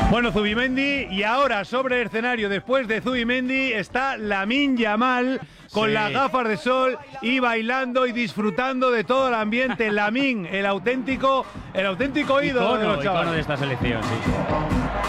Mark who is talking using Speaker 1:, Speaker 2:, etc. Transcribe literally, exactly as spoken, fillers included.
Speaker 1: Bueno, Zubimendi, y ahora sobre el escenario, después de Zubimendi, está Lamine Yamal con
Speaker 2: Sí.
Speaker 1: las gafas de sol y bailando y disfrutando de todo el ambiente. Lamine, el auténtico, el auténtico ídolo de
Speaker 2: Icono,
Speaker 1: los
Speaker 2: icono
Speaker 1: chavales.
Speaker 2: de esta selección, sí.